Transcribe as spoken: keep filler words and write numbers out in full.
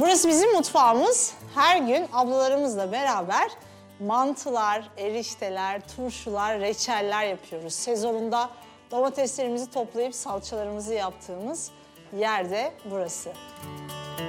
Burası bizim mutfağımız. Her gün ablalarımızla beraber mantılar, erişteler, turşular, reçeller yapıyoruz. Sezonunda domateslerimizi toplayıp salçalarımızı yaptığımız yerde burası.